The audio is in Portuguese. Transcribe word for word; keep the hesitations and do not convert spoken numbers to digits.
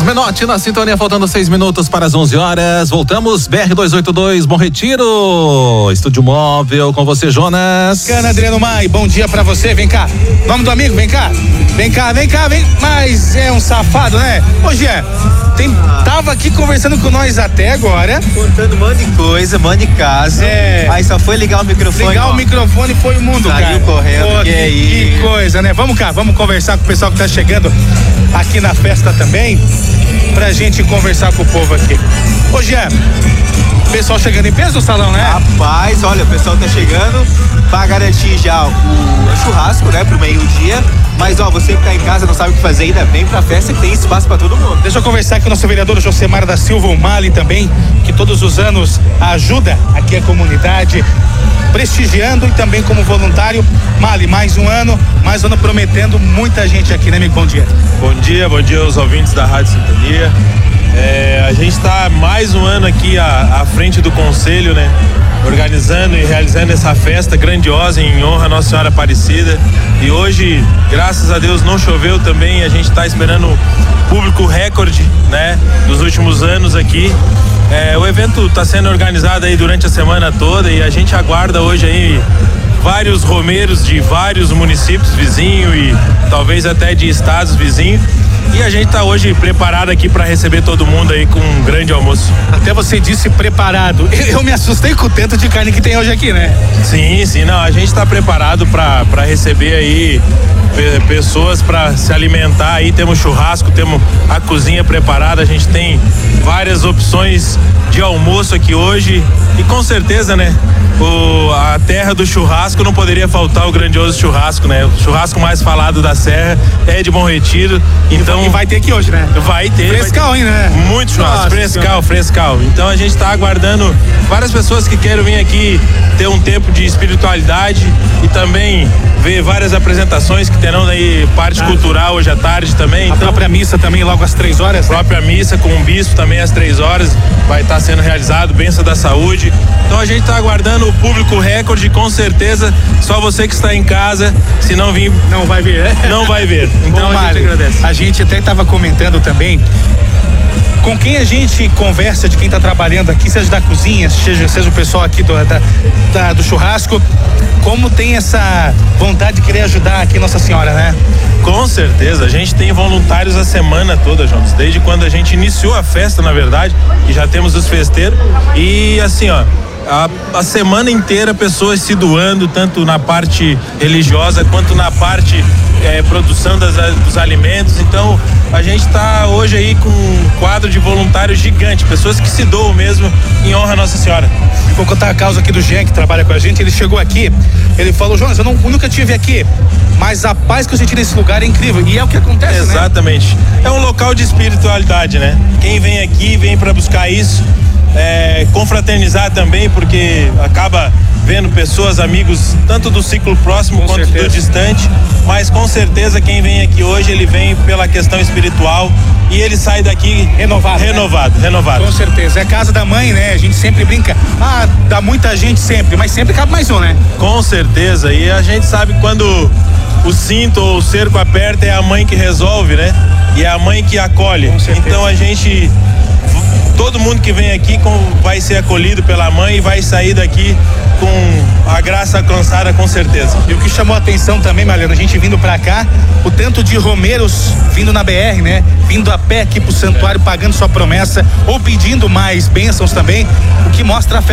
Menotti na sintonia, faltando seis minutos para as onze horas. Voltamos, B R duzentos e oitenta e dois, Bom Retiro. Estúdio móvel com você, Jonas. Bacana, Adriano Mai, bom dia pra você. Vem cá. Nome do amigo, vem cá. Vem cá, vem cá, vem. Mas é um safado, né? Ô, Jean, tem, tava aqui conversando com nós até agora. Contando um monte de coisa, um monte de caso. É. Aí só foi ligar o microfone. Ligar ó. o microfone foi o mundo, Saiu cara. correndo, Pô, que que, aí. que coisa, né? Vamos cá, vamos conversar com o pessoal que tá chegando aqui na festa também, pra gente conversar com o povo aqui. Ô, Jean, pessoal chegando em peso no salão, né? Rapaz, olha, o pessoal tá chegando pra garantir já o churrasco, né, pro meio-dia. Mas, ó, você que tá em casa não sabe o que fazer, ainda vem pra festa que tem espaço pra todo mundo. Deixa eu conversar com o nosso vereador Josemar da Silva, o Mali também, que todos os anos ajuda aqui a comunidade, prestigiando e também como voluntário. Mali, mais um ano, mais um ano prometendo muita gente aqui, né, amigo? Bom dia. Bom dia, bom dia aos ouvintes da Rádio Sintonia. É, a gente está mais um ano aqui à, à frente do conselho, né? Organizando e realizando essa festa grandiosa em honra à Nossa Senhora Aparecida. E hoje, graças a Deus, não choveu também. A gente está esperando público recorde, né? Dos últimos anos aqui. É, o evento está sendo organizado aí durante a semana toda e a gente aguarda hoje aí vários romeiros de vários municípios vizinhos e talvez até de estados vizinhos. E a gente está hoje preparado aqui para receber todo mundo aí com um grande almoço. Até você disse preparado. Eu me assustei com o tanto de carne que tem hoje aqui, né? Sim, sim, não, a gente está preparado para para receber aí pe- pessoas para se alimentar aí. Temos churrasco, temos a cozinha preparada, a gente tem várias opções de almoço aqui hoje e com certeza, né? O, a terra do churrasco não poderia faltar o grandioso churrasco, né? O churrasco mais falado da Serra é de Bom Retiro, então... E vai ter aqui hoje, né? Vai ter. Frescal, hein, né? Muito churrasco, Nossa, frescal, senhora. frescal. Então a gente está aguardando várias pessoas que querem vir aqui ter um tempo de espiritualidade e também ver várias apresentações que terão aí parte ah. cultural hoje à tarde também. A então, própria missa também logo às três horas. A própria missa com o bispo também às três horas vai estar sendo realizado, bênção da saúde. Então a gente está aguardando o público recorde, com certeza. Só você que está em casa, se não vir, não vai ver, né? Não vai ver. Então Ô, a Mário, gente agradece. A gente até estava comentando também com quem a gente conversa, de quem está trabalhando aqui, seja da cozinha, seja, seja o pessoal aqui do, da, da, do churrasco, como tem essa vontade de querer ajudar aqui Nossa Senhora, né? Com certeza, a gente tem voluntários a semana toda, Jonas, desde quando a gente iniciou a festa, na verdade, e já temos os festeiros, e assim, ó, A, a semana inteira pessoas se doando, tanto na parte religiosa quanto na parte é, produção das, dos alimentos. Então a gente está hoje aí com um quadro de voluntários gigante, pessoas que se doam mesmo em honra a Nossa Senhora. Vou contar a causa aqui do Jean, que trabalha com a gente. Ele chegou aqui, ele falou: Jonas, eu, não, eu nunca tive aqui, mas a paz que eu senti nesse lugar é incrível, e é o que acontece. Exatamente, né? É um local de espiritualidade, né? Quem vem aqui vem para buscar isso. É, confraternizar também, porque acaba vendo pessoas, amigos, tanto do ciclo próximo com quanto certeza. do distante, mas com certeza quem vem aqui hoje, ele vem pela questão espiritual e ele sai daqui renovado, renovado, né? renovado. Com certeza, é a casa da mãe, né? A gente sempre brinca, ah, dá muita gente sempre, mas sempre cabe mais um, né? Com certeza, e a gente sabe quando o cinto ou o cerco aperta, é a mãe que resolve, né? E é a mãe que acolhe. Então a gente... Todo mundo que vem aqui com, vai ser acolhido pela mãe e vai sair daqui com a graça alcançada, com certeza. E o que chamou a atenção também, Mariana, a gente vindo pra cá, o tanto de romeiros vindo na B R, né? Vindo a pé aqui pro santuário, é. pagando sua promessa ou pedindo mais bênçãos também, o que mostra a fé